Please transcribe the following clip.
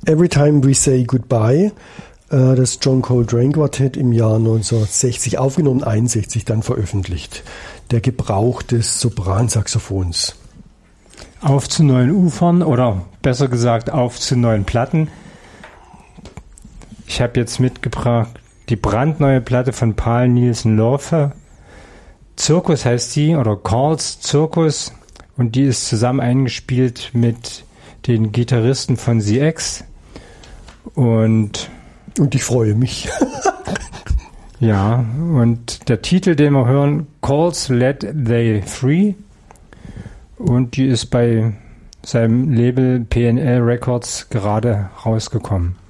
Every Time We Say Goodbye, das John Coltrane Quartett im Jahr 1960 aufgenommen, 61 dann veröffentlicht. Der Gebrauch des Sopransaxophons. Auf zu neuen Ufern oder besser gesagt auf zu neuen Platten. Ich habe jetzt mitgebracht die brandneue Platte von Paul Nielsen Lorfe. Zirkus heißt die, oder Carl's Zirkus, und die ist zusammen eingespielt mit den Gitarristen von The X. Und ich freue mich. Ja, und der Titel, den wir hören, Calls Let They Free. Und die ist bei seinem Label PNL Records gerade rausgekommen.